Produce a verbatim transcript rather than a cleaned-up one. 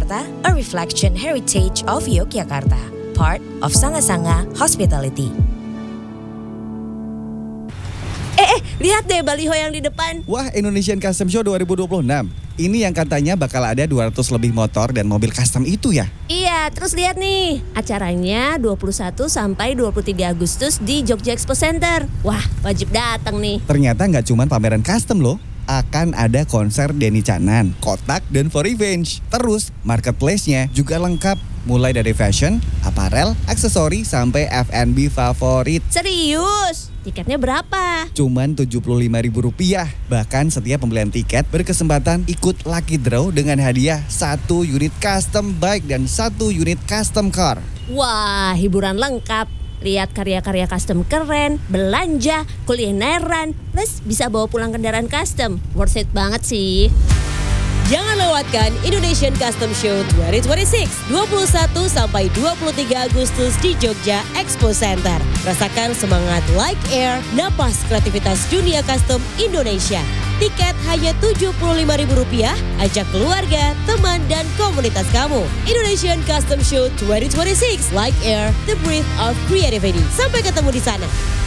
Yogyakarta, a reflection heritage of Yogyakarta, part of Sanga-Sanga Hospitality. Eh, eh, lihat deh baliho yang di depan. Wah, Indonesian Custom Show dua ribu dua puluh enam. Ini yang katanya bakal ada dua ratus lebih motor dan mobil custom itu ya? Iya, terus lihat nih. Acaranya dua puluh satu sampai dua puluh tiga Agustus di Jogja Expo Center. Wah, wajib datang nih. Ternyata nggak cuma pameran custom loh. Akan ada konser Denny Canan, Kotak, dan For Revenge. Terus, marketplace-nya juga lengkap. Mulai dari fashion, apparel, aksesori, sampai F and B favorit. Serius? Tiketnya berapa? Cuman tujuh puluh lima ribu rupiah. Bahkan setiap pembelian tiket berkesempatan ikut lucky draw dengan hadiah satu unit custom bike dan satu unit custom car. Wah, hiburan lengkap. Lihat karya-karya custom keren, belanja, kulineran, plus bisa bawa pulang kendaraan custom. Worth it banget sih. Jangan lewatkan Indonesian Custom Show dua ribu dua puluh enam, dua puluh satu sampai dua puluh tiga Agustus di Jogja Expo Center. Rasakan semangat Like Air, napas kreativitas dunia custom Indonesia. Tiket hanya tujuh puluh lima ribu rupiah, ajak keluarga, teman, dan komunitas kamu. Indonesian Custom Show dua ribu dua puluh enam, Like Air, the breath of creativity. Sampai ketemu di sana.